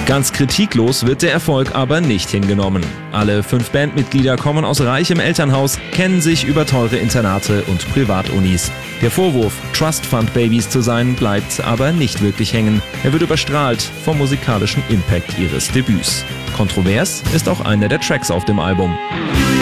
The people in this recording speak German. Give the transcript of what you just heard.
Ganz kritiklos wird der Erfolg aber nicht hingenommen. Alle 5 Bandmitglieder kommen aus reichem Elternhaus, kennen sich über teure Internate und Privatunis. Der Vorwurf, Trust Fund Babies zu sein, bleibt aber nicht wirklich hängen. Er wird überstrahlt vom musikalischen Impact ihres Debüts. Kontrovers ist auch einer der Tracks auf dem Album.